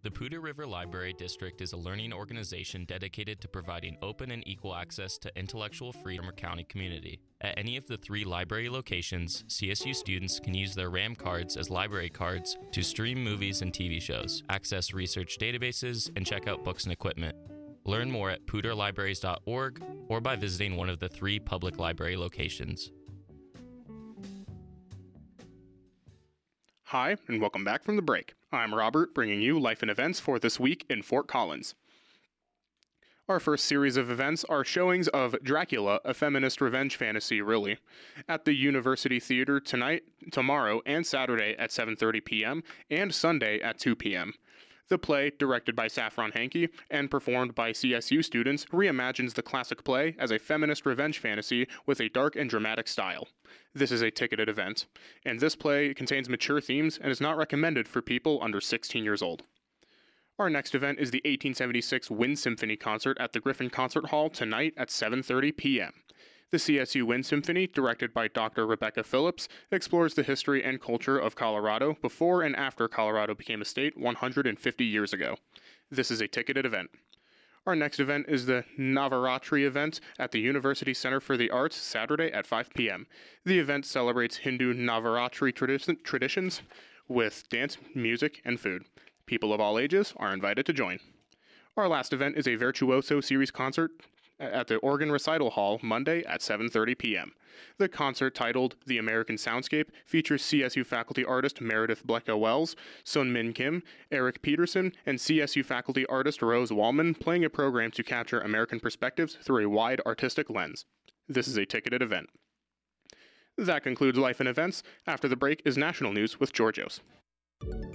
The Poudre River Library District is a learning organization dedicated to providing open and equal access to intellectual freedom for the county community. At any of the 3 library locations, CSU students can use their RAM cards as library cards to stream movies and TV shows, access research databases, and check out books and equipment. Learn more at poudrelibraries.org or by visiting one of the 3 public library locations. Hi, and welcome back from the break. I'm Robert, bringing you life and events for this week in Fort Collins. Our first series of events are showings of Dracula, a feminist revenge fantasy, really, at the University Theater tonight, tomorrow, and Saturday at 7:30 p.m. and Sunday at 2 p.m. The play, directed by Saffron Hankey and performed by CSU students, reimagines the classic play as a feminist revenge fantasy with a dark and dramatic style. This is a ticketed event, and this play contains mature themes and is not recommended for people under 16 years old. Our next event is the 1876 Wind Symphony concert at the Griffin Concert Hall tonight at 7:30 p.m. The CSU Wind Symphony, directed by Dr. Rebecca Phillips, explores the history and culture of Colorado before and after Colorado became a state 150 years ago. This is a ticketed event. Our next event is the Navaratri event at the University Center for the Arts, Saturday at 5 p.m. The event celebrates Hindu Navaratri traditions with dance, music, and food. People of all ages are invited to join. Our last event is a Virtuoso Series concert at the Oregon Recital Hall Monday at 7:30 p.m. The concert, titled The American Soundscape, features CSU faculty artist Meredith Blecka-Wells, Sun Min Kim, Eric Peterson, and CSU faculty artist Rose Wallman playing a program to capture American perspectives through a wide artistic lens. This is a ticketed event. That concludes Life and Events. After the break is National News with Georgios.